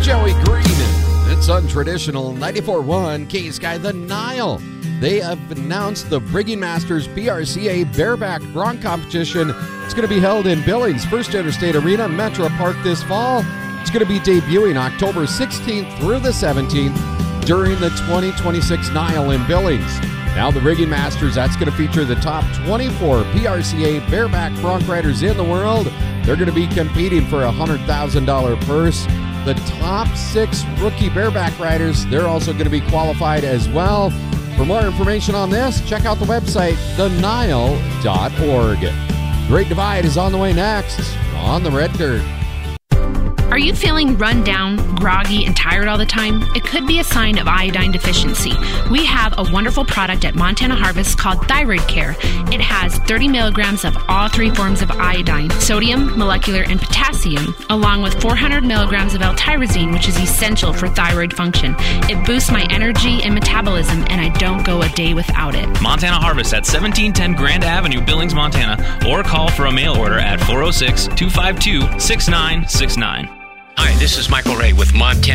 Joey Green. It's untraditional 94.1 K-Sky, the Nile. They have announced the Brigham Masters PRCA Bareback Bronc Competition. It's going to be held in Billings First Interstate Arena, Metro Park this fall. It's going to be debuting October 16th through the 17th during the 2026 Nile in Billings. Now the Rigging Masters, that's going to feature the top 24 PRCA bareback bronc riders in the world. They're going to be competing for a $100,000 purse. The top 6 rookie bareback riders, they're also going to be qualified as well. For more information on this, check out the website, thenile.org. Great Divide is on the way next on the Red Dirt. Are you feeling run down, groggy, and tired all the time? It could be a sign of iodine deficiency. We have a wonderful product at Montana Harvest called Thyroid Care. It has 30 milligrams of all 3 forms of iodine, sodium, molecular, and potassium, along with 400 milligrams of L-tyrosine, which is essential for thyroid function. It boosts my energy and metabolism, and I don't go a day without it. Montana Harvest at 1710 Grand Avenue, Billings, Montana, or call for a mail order at 406-252-6969. Hi, this is Michael Ray with Montana